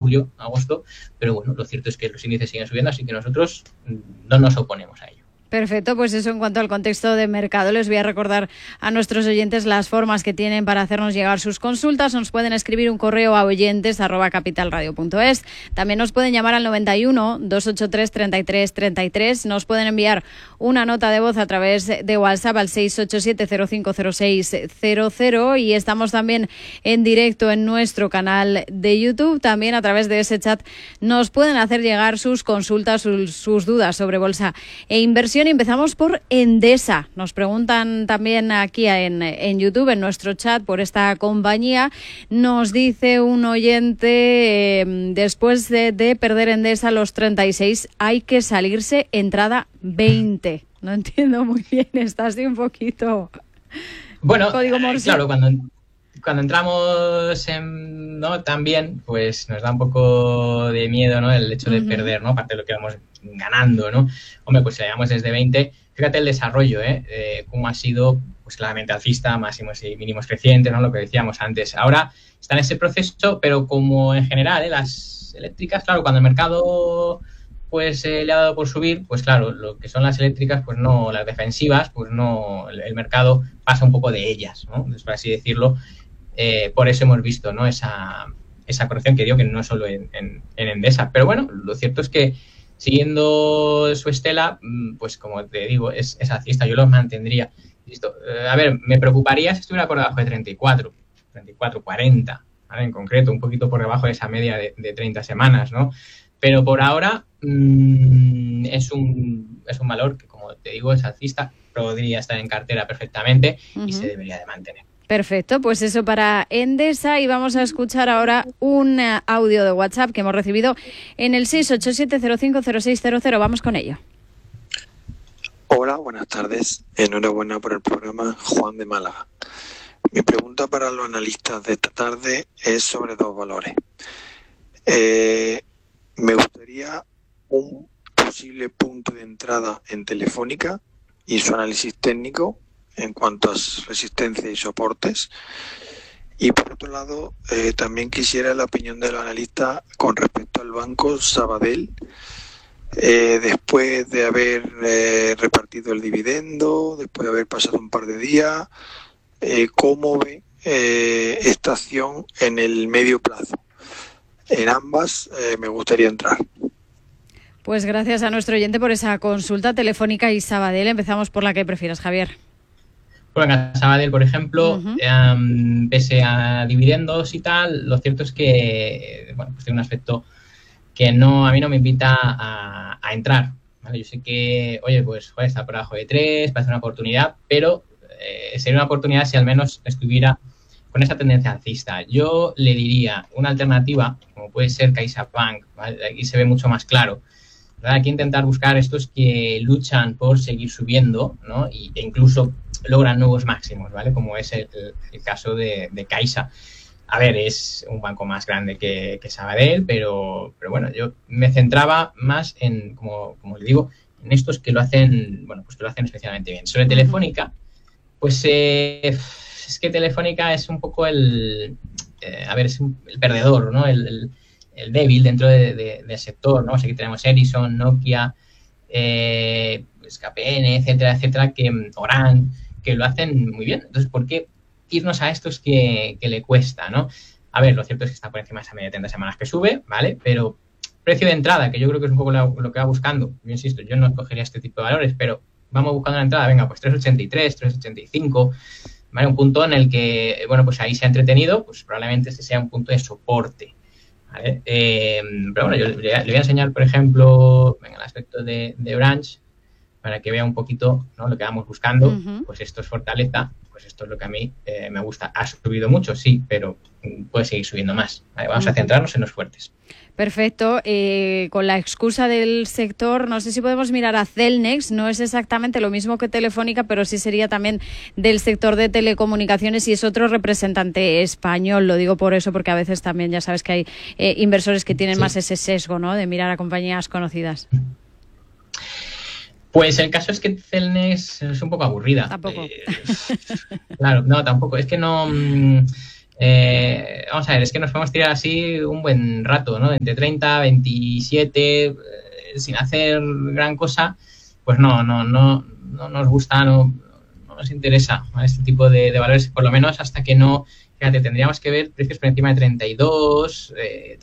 julio, agosto, pero bueno, lo cierto es que los índices siguen subiendo, así que nosotros no nos oponemos a ello. Perfecto, pues eso en cuanto al contexto de mercado. Les voy a recordar a nuestros oyentes las formas que tienen para hacernos llegar sus consultas. Nos pueden escribir un correo a oyentes@capitalradio.es. También nos pueden llamar al 91 283 33 33. Nos pueden enviar una nota de voz a través de WhatsApp al 687 050600 y estamos también en directo en nuestro canal de YouTube. También a través de ese chat nos pueden hacer llegar sus consultas, sus dudas sobre bolsa e inversión. Empezamos por Endesa. Nos preguntan también aquí en YouTube, en nuestro chat, por esta compañía. Nos dice un oyente, después de perder Endesa los 36, hay que salirse, entrada 20. No entiendo muy bien, está así un poquito... Bueno, claro, cuando entramos ¿no? También, pues nos da un poco de miedo, ¿no? El hecho de perder, ¿no? Aparte de lo que vamos ganando, ¿no? Hombre, pues si llegamos desde 20, fíjate el desarrollo, cómo ha sido, pues claramente alcista, máximos y mínimos crecientes, ¿no? Lo que decíamos antes. Ahora está en ese proceso, pero como en general, las eléctricas, claro, cuando el mercado pues le ha dado por subir, pues claro, lo que son las eléctricas, pues no, las defensivas, pues no, el mercado pasa un poco de ellas, ¿no? Entonces, por así decirlo, por eso hemos visto, ¿no? Esa corrección que digo que no solo en Endesa. Pero bueno, lo cierto es que siguiendo su estela, pues como te digo, es alcista, yo lo mantendría. Listo. A ver, me preocuparía si estuviera por debajo de 34, 40, ¿vale? En concreto, un poquito por debajo de esa media de 30 semanas, ¿no? Pero por ahora es un valor que, como te digo, es alcista, podría estar en cartera perfectamente y se debería de mantener. Perfecto, pues eso para Endesa y vamos a escuchar ahora un audio de WhatsApp que hemos recibido en el 687050600. Vamos con ello. Hola, buenas tardes. Enhorabuena por el programa, Juan de Málaga. Mi pregunta para los analistas de esta tarde es sobre dos valores. Me gustaría un posible punto de entrada en Telefónica y su análisis técnico en cuanto a resistencia y soportes. Y por otro lado, también quisiera la opinión de los analistas con respecto al Banco Sabadell, después de haber repartido el dividendo, después de haber pasado un par de días, ¿cómo ve esta acción en el medio plazo? En ambas me gustaría entrar. Pues gracias a nuestro oyente por esa consulta. Telefónica y Sabadell. Empezamos por la que prefieras, Javier. Bueno, Sabadell, por ejemplo, pese a dividendos y tal, lo cierto es que bueno, pues tiene un aspecto que a mí no me invita a entrar, ¿vale? Yo sé que, oye, pues joder, está por abajo de 3, parece una oportunidad, pero sería una oportunidad si al menos estuviera con esa tendencia alcista. Yo le diría una alternativa, como puede ser CaixaBank, ¿vale? Aquí se ve mucho más claro. ¿Verdad? Hay que intentar buscar estos que luchan por seguir subiendo, ¿no? E incluso logran nuevos máximos, ¿vale? Como es el caso de Caixa. A ver, es un banco más grande que Sabadell, pero bueno, yo me centraba más en, como le digo, en estos que lo hacen, bueno, pues que lo hacen especialmente bien. Sobre Telefónica, pues es que Telefónica es un poco el perdedor, ¿no? El débil dentro del sector, ¿no? O sea, aquí tenemos Ericsson, Nokia, KPN, etcétera, Orange, que lo hacen muy bien. Entonces, ¿por qué irnos a estos que le cuesta, ¿no? A ver, lo cierto es que está por encima de esa media de 30 semanas que sube, ¿vale? Pero precio de entrada, que yo creo que es un poco lo que va buscando. Yo insisto, yo no escogería este tipo de valores, pero vamos buscando una entrada, venga, pues 3,83, 3,85, ¿vale? Un punto en el que, bueno, pues ahí se ha entretenido, pues probablemente este sea un punto de soporte, ¿vale? Pero bueno, yo le voy a enseñar, por ejemplo, el aspecto de Orange, para que vea un poquito, ¿no? Lo que vamos buscando. Pues esto es fortaleza, pues esto es lo que a mí me gusta. Ha subido mucho, sí, pero puede seguir subiendo más, ¿vale? Vamos a centrarnos en los fuertes. Perfecto. Con la excusa del sector, no sé si podemos mirar a Cellnex. No es exactamente lo mismo que Telefónica, pero sí sería también del sector de telecomunicaciones y es otro representante español. Lo digo por eso, porque a veces también ya sabes que hay inversores que tienen más ese sesgo, ¿no? De mirar a compañías conocidas. Pues el caso es que Cellnex es un poco aburrida. Tampoco. Claro, no, tampoco. Es que no... vamos a ver, es que nos podemos tirar así un buen rato, ¿no? Entre 30, 27, sin hacer gran cosa, pues no nos gusta, no nos interesa este tipo de valores, por lo menos hasta que no, fíjate, tendríamos que ver precios por encima de 32,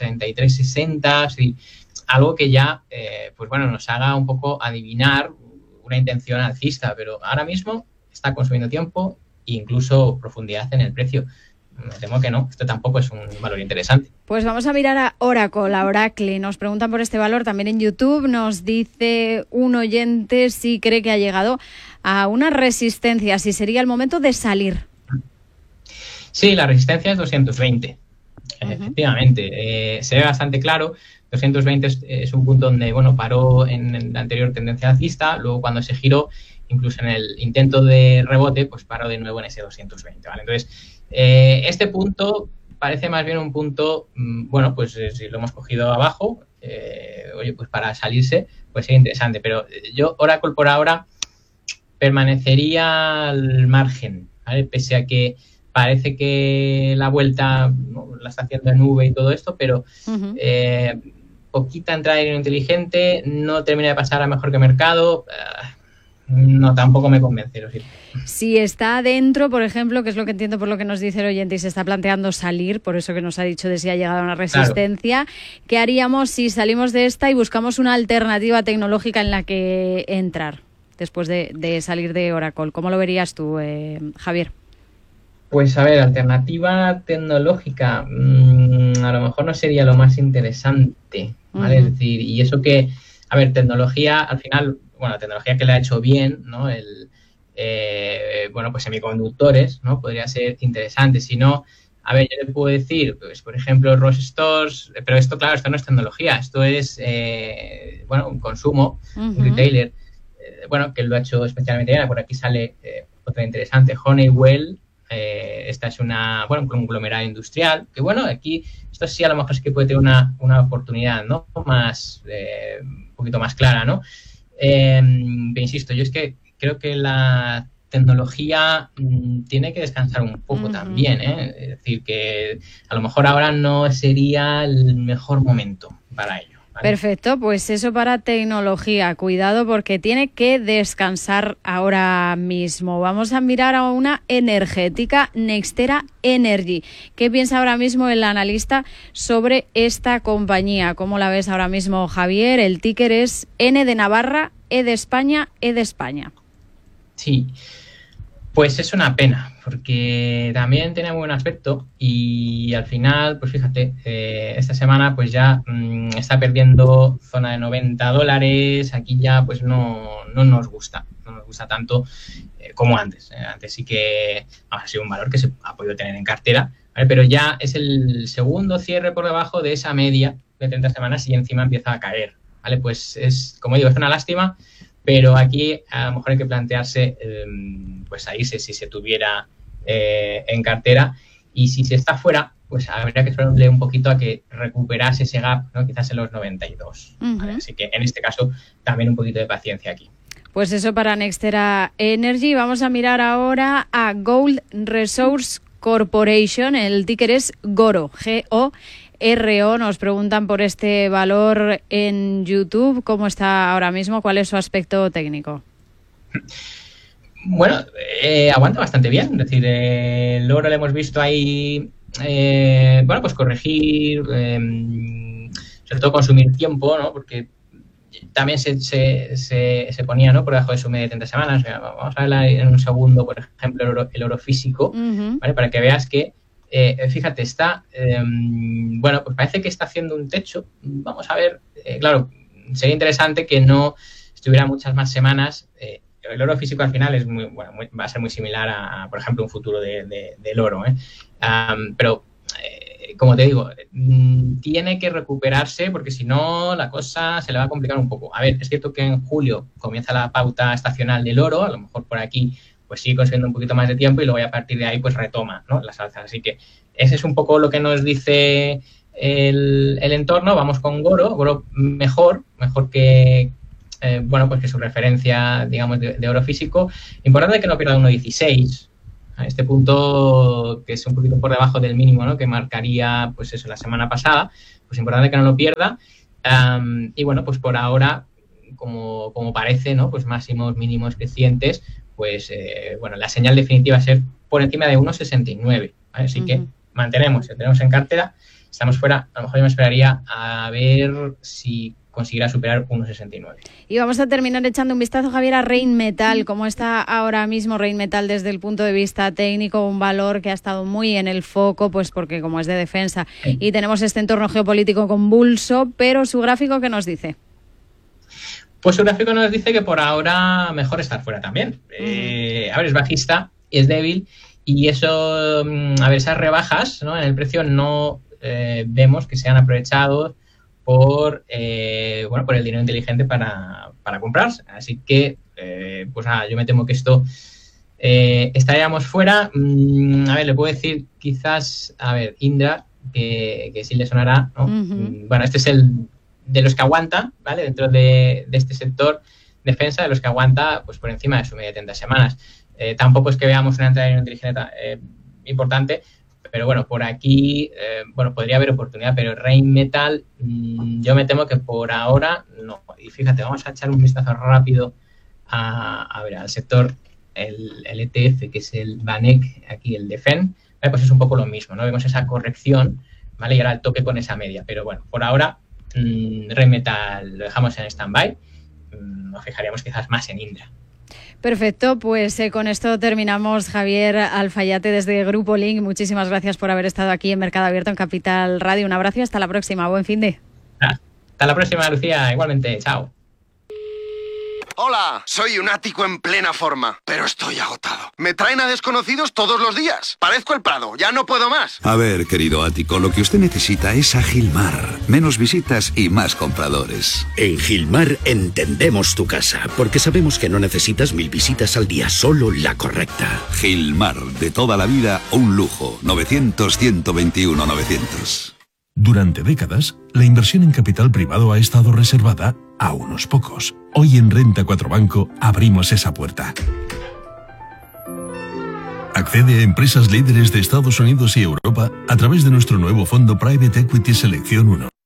33,60, sí, algo que ya, pues bueno, nos haga un poco adivinar una intención alcista, pero ahora mismo está consumiendo tiempo e incluso profundidad en el precio. Me temo que no, esto tampoco es un valor interesante. Pues vamos a mirar a Oracle, a Oracle. Nos preguntan por este valor también en YouTube. Nos dice un oyente si cree que ha llegado a una resistencia, si sería el momento de salir. Sí, la resistencia es 220. Efectivamente, se ve bastante claro. 220 es un punto donde, bueno, paró en la anterior tendencia alcista, luego cuando se giró, incluso en el intento de rebote, pues paró de nuevo en ese 220, ¿vale? Entonces, este punto parece más bien un punto, bueno, pues si lo hemos cogido abajo, oye, pues para salirse, pues sería interesante, pero yo, Oracle por ahora, permanecería al margen, ¿vale? Pese a que parece que la vuelta, ¿no?, la está haciendo en V y todo esto, pero poquita entrada inteligente, no termina de pasar a mejor que mercado. No, tampoco me convence. Si está dentro, por ejemplo, que es lo que entiendo por lo que nos dice el oyente, y se está planteando salir, por eso que nos ha dicho de si ha llegado a una resistencia, claro. ¿Qué haríamos si salimos de esta y buscamos una alternativa tecnológica en la que entrar después de salir de Oracle? ¿Cómo lo verías tú, Javier? Pues a ver, alternativa tecnológica, a lo mejor no sería lo más interesante, ¿vale? Es decir, y eso que, a ver, tecnología, al final, bueno, la tecnología que le ha hecho bien, ¿no? Bueno, pues semiconductores, ¿no? Podría ser interesante. Si no, a ver, yo le puedo decir, pues, por ejemplo, Ross Stores, pero esto, claro, esto no es tecnología, esto es, bueno, un consumo, un retailer, bueno, que lo ha hecho especialmente bien. Por aquí sale otra interesante, Honeywell. Esta es un conglomerado industrial, que bueno, aquí esto sí a lo mejor es que puede tener una oportunidad, ¿no? Más, un poquito más clara, ¿no? Pero insisto, yo es que creo que la tecnología tiene que descansar un poco también, ¿eh? Es decir, que a lo mejor ahora no sería el mejor momento para ello. ¿Vale? Perfecto, pues eso para tecnología. Cuidado porque tiene que descansar ahora mismo. Vamos a mirar a una energética, NextEra Energy. ¿Qué piensa ahora mismo el analista sobre esta compañía? ¿Cómo la ves ahora mismo, Javier? El ticker es N de Navarra, E de España, E de España. Sí, pues es una pena, porque también tiene buen aspecto y al final, pues fíjate, esta semana pues ya está perdiendo zona de $90, aquí ya pues no nos gusta tanto como antes. Antes sí que ha sido un valor que se ha podido tener en cartera, ¿vale? Pero ya es el segundo cierre por debajo de esa media de 30 semanas y encima empieza a caer, ¿vale? Pues es, como digo, es una lástima, pero aquí a lo mejor hay que plantearse pues salirse si se tuviera en cartera, y si se está fuera, pues habría que esperarle un poquito a que recuperase ese gap, ¿no? Quizás en los 92. ¿Vale? Así que en este caso también un poquito de paciencia aquí. Pues eso para NextEra Energy. Vamos a mirar ahora a Gold Resource Corporation. El ticker es GORO, GORO. Nos preguntan por este valor en YouTube. ¿Cómo está ahora mismo? ¿Cuál es su aspecto técnico? Bueno, aguanta bastante bien. Es decir, el oro le hemos visto ahí, bueno, pues corregir, sobre todo consumir tiempo, ¿no? Porque también se ponía, ¿no?, por debajo de su media de 30 semanas. Vamos a verla en un segundo, por ejemplo, el oro físico, ¿vale? Para que veas que, fíjate, está, bueno, pues parece que está haciendo un techo. Vamos a ver, claro, sería interesante que no estuviera muchas más semanas. El oro físico al final es va a ser muy similar a, por ejemplo, un futuro del oro, pero como te digo, tiene que recuperarse porque si no la cosa se le va a complicar un poco. A ver, es cierto que en julio comienza la pauta estacional del oro, a lo mejor por aquí pues sigue consiguiendo un poquito más de tiempo y luego a partir de ahí pues retoma, ¿no?, las alzas. Así que ese es un poco lo que nos dice el entorno. Vamos con GORO mejor que bueno, pues que su referencia, digamos, de oro físico. Importante que no pierda 1.16, Este punto que es un poquito por debajo del mínimo, ¿no? Que marcaría, pues eso, la semana pasada, pues importante que no lo pierda. Y bueno, pues por ahora, como parece, ¿no? Pues máximos mínimos crecientes, pues bueno, la señal definitiva va a ser por encima de 1,69, ¿vale? Así que mantenemos, tenemos en cartera, estamos fuera, a lo mejor yo me esperaría a ver si conseguirá superar 1,69. Y vamos a terminar echando un vistazo, Javier, a Rheinmetall. ¿Cómo está ahora mismo Rheinmetall desde el punto de vista técnico? Un valor que ha estado muy en el foco, pues porque como es de defensa y tenemos este entorno geopolítico convulso, pero su gráfico, ¿qué nos dice? Pues su gráfico nos dice que por ahora mejor estar fuera también. A ver, es bajista, es débil, y eso, a ver, esas rebajas, ¿no? En el precio no vemos que sean aprovechados por el dinero inteligente para comprarse. Así que, pues nada, yo me temo que esto estaríamos fuera. A ver, le puedo decir quizás, a ver, Indra, que sí le sonará, ¿no? Bueno, este es el de los que aguanta, ¿vale? Dentro de este sector defensa, de los que aguanta pues por encima de su media de 30 semanas. Tampoco es que veamos una entrada de dinero inteligente importante, pero bueno, por aquí, podría haber oportunidad, pero Rheinmetall, yo me temo que por ahora no. Y fíjate, vamos a echar un vistazo rápido al sector, el ETF, que es el VanEck, aquí el DEFEN, ¿vale? Pues es un poco lo mismo, ¿no? Vemos esa corrección, ¿vale? Y ahora el toque con esa media, pero bueno, por ahora Rheinmetall lo dejamos en stand-by, nos fijaríamos quizás más en Indra. Perfecto, pues con esto terminamos. Javier Alfayate desde Grupo Link, muchísimas gracias por haber estado aquí en Mercado Abierto en Capital Radio. Un abrazo y hasta la próxima. Buen fin de. Hasta la próxima, Lucía. Igualmente. Chao. Hola, soy un ático en plena forma, pero estoy agotado. Me traen a desconocidos todos los días. Parezco el Prado, ya no puedo más. A ver, querido ático, lo que usted necesita es a Gilmar. Menos visitas y más compradores. En Gilmar entendemos tu casa, porque sabemos que no necesitas 1000 visitas al día, solo la correcta. Gilmar, de toda la vida, un lujo. 900-121-900. Durante décadas, la inversión en capital privado ha estado reservada a unos pocos. Hoy en Renta 4 Banco abrimos esa puerta. Accede a empresas líderes de Estados Unidos y Europa a través de nuestro nuevo fondo Private Equity Selección 1.